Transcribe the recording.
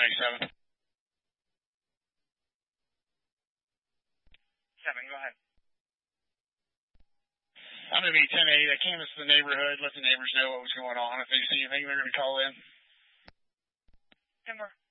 1097. 7, go ahead. I'm going to be 10-8. I canvassed the neighborhood, let the neighbors know what was going on. If they see anything, they're going to call in. 10 more.